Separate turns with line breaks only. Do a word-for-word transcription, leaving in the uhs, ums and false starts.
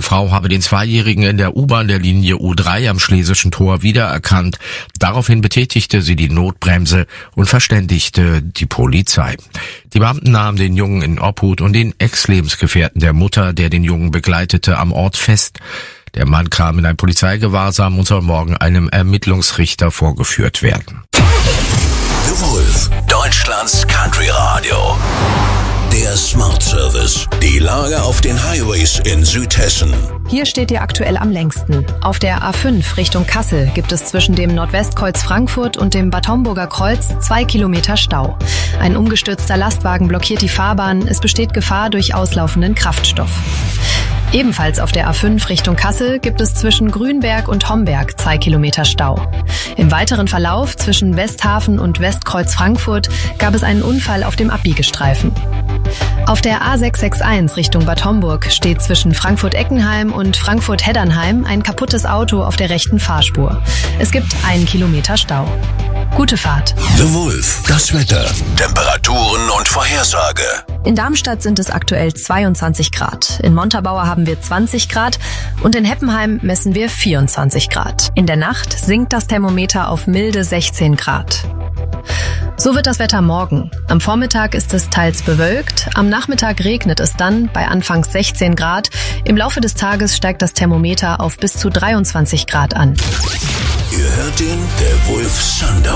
Frau habe den Zweijährigen in der U-Bahn der Linie U drei am Schlesischen Tor wiedererkannt. Daraufhin betätigte sie die Notbremse und verständigte die Polizei. Die Beamten nahmen den Jungen in Obhut und den Ex-Lebensgefährten der Mutter, der den Jungen begleitete, am Ort fest. Der Mann kam in ein Polizeigewahrsam und soll morgen einem Ermittlungsrichter vorgeführt werden.
The Wolf, Deutschlands Country Radio. Der Smart Service. Die Lage auf den Highways in Südhessen.
Hier steht ihr aktuell am längsten. Auf der A fünf Richtung Kassel gibt es zwischen dem Nordwestkreuz Frankfurt und dem Bad Homburger Kreuz zwei Kilometer Stau. Ein umgestürzter Lastwagen blockiert die Fahrbahn. Es besteht Gefahr durch auslaufenden Kraftstoff. Ebenfalls auf der A fünf Richtung Kassel gibt es zwischen Grünberg und Homberg zwei Kilometer Stau. Im weiteren Verlauf zwischen Westhafen und Westkreuz Frankfurt gab es einen Unfall auf dem Abbiegestreifen. Auf der A sechs sechs eins Richtung Bad Homburg steht zwischen Frankfurt-Eckenheim und Frankfurt-Heddernheim ein kaputtes Auto auf der rechten Fahrspur. Es gibt einen Kilometer Stau. Gute Fahrt.
The Wolf, das Wetter, Temperaturen und Vorhersage.
In Darmstadt sind es aktuell zweiundzwanzig Grad. In Montabaur haben wir zwanzig Grad und in Heppenheim messen wir vierundzwanzig Grad. In der Nacht sinkt das Thermometer auf milde sechzehn Grad. So wird das Wetter morgen. Am Vormittag ist es teils bewölkt, am Nachmittag regnet es dann bei anfangs sechzehn Grad. Im Laufe des Tages steigt das Thermometer auf bis zu dreiundzwanzig Grad an.
Ihr hört den The Wolf Sundown.